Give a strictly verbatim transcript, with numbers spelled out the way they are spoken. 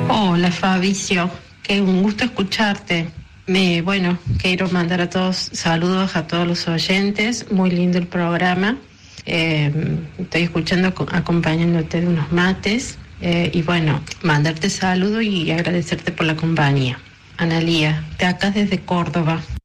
Hola Fabricio, qué un gusto escucharte. Me, bueno, quiero mandar a todos saludos a todos los oyentes, muy lindo el programa. Eh, estoy escuchando, acompañándote de unos mates eh, y bueno, mandarte saludos y agradecerte por la compañía. Analía, de acá desde Córdoba.